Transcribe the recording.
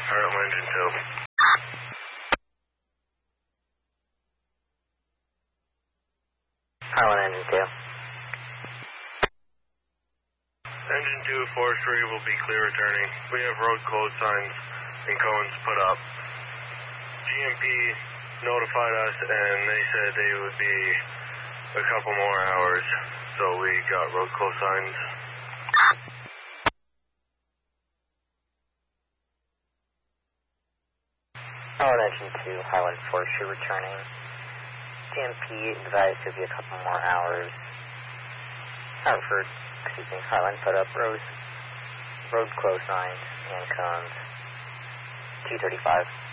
Heartland Engine 2. Heartland Engine 2. Engine 2, forestry will be clear returning. We have road closed signs and cones put up. GMP notified us and they said they would be a couple more hours, so we got road closed signs. Heartland Engine 2, Highland Forestry returning. GMP advised it would be a couple more hours. Highland put up road closed signs and cones. 235.